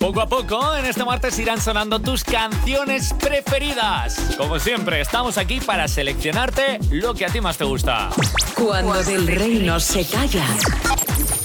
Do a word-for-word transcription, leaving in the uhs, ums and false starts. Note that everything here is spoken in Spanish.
Poco a poco, en este martes irán sonando tus canciones preferidas. Como siempre, estamos aquí para seleccionarte lo que a ti más te gusta. Cuando del reino se calla,